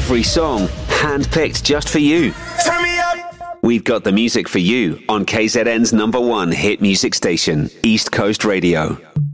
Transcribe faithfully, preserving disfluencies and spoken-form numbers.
Every song handpicked just for you. Turn me up. We've got the music for you on K Z N's number one hit music station, East Coast Radio.